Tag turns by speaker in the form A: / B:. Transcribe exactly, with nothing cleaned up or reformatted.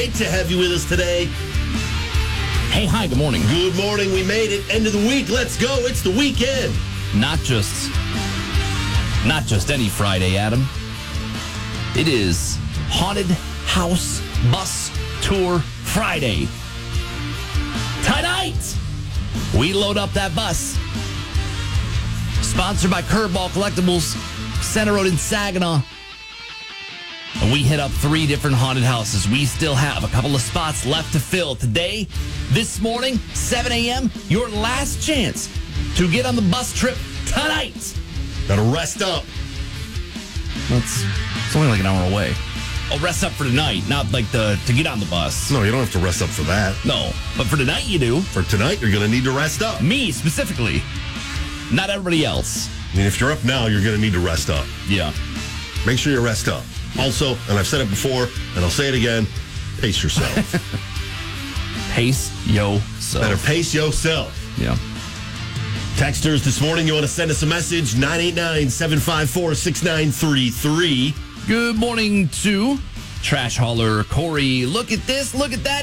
A: Great to have you with us today.
B: Hey, hi, good morning.
A: Good morning. We made it. End of the week. Let's go. It's the weekend.
B: Not just, not just any Friday, Adam. It is Haunted House Bus Tour Friday. Tonight, we load up that bus. Sponsored by Curveball Collectibles, Center Road in Saginaw. And we hit up three different haunted houses. We still have a couple of spots left to fill. Today, this morning, seven a.m., your last chance to get on the bus trip tonight.
A: Gotta rest up.
B: That's it's only like an hour away. Oh, rest up for tonight, not like the to get on the bus.
A: No, you don't have to rest up for that.
B: No, but for tonight you do.
A: For tonight, you're gonna need to rest up.
B: Me specifically, not everybody else.
A: I mean, if you're up now, you're gonna need to rest up.
B: Yeah.
A: Make sure you rest up. Also, and I've said it before, and I'll say it again, pace yourself.
B: Pace yourself.
A: Better pace yourself.
B: Yeah.
A: Texters this morning, you want to send us a message, nine eight nine, seven five four, six nine three three.
B: Good morning to Trash Hauler Corey. Look at this, look at that.